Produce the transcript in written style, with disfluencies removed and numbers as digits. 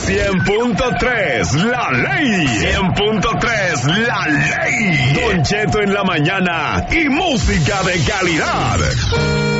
100.3, la ley. 100.3, la ley. Don Cheto en la mañana y música de calidad.